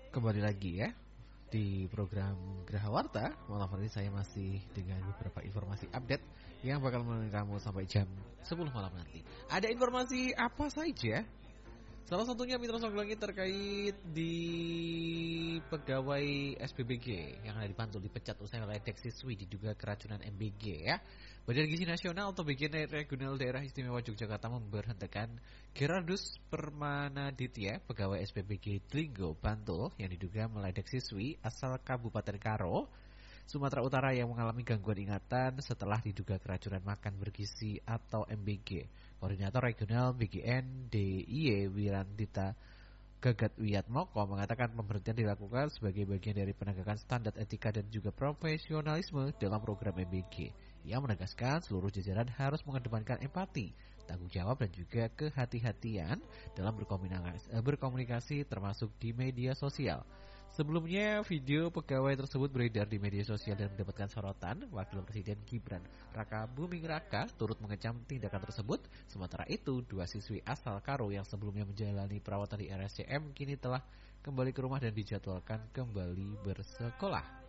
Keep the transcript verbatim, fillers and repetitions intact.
Kembali lagi ya di program Geraha Warta. Malam hari ini saya masih dengan beberapa informasi update yang bakal menemani kamu sampai jam sepuluh malam nanti. Ada informasi apa saja? Salah satunya Mitra Songgolangi terkait di pegawai S P B G yang ada di Bantul dipecat usai meledek siswi diduga keracunan M B G ya. Badan Gizi Nasional atau Bagian Regional Daerah Istimewa Yogyakarta memberhentikan Gerardus Permanaditya, pegawai S P B G Tlinggo, Bantul yang diduga meledek siswi asal Kabupaten Karo, Sumatera Utara yang mengalami gangguan ingatan setelah diduga keracunan makan bergizi atau M B G. Koordinator Regional B G N D I Y Wirandita Gagat Wiyatmoko mengatakan pemberhentian dilakukan sebagai bagian dari penegakan standar etika dan juga profesionalisme dalam program M B G. Ia menegaskan seluruh jajaran harus mengedepankan empati, tanggung jawab dan juga kehati-hatian dalam berkomunikasi, berkomunikasi termasuk di media sosial. Sebelumnya video pegawai tersebut beredar di media sosial dan mendapatkan sorotan. Wakil Presiden Gibran Raka Buming Raka turut mengecam tindakan tersebut. Sementara itu, dua siswi asal Karo yang sebelumnya menjalani perawatan di R S C M kini telah kembali ke rumah dan dijadwalkan kembali bersekolah.